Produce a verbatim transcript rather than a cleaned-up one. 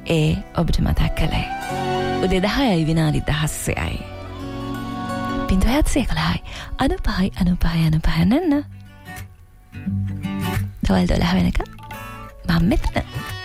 ඒ ඔබට මතක් කළේ උදේ දහයයි විනාඩි දහස්සයයි බිඳුවයත් සේකලයි අනුපහයි අනුපහයි අනුපහනන්න තවල් දොළහ වෙනක මම මෙතන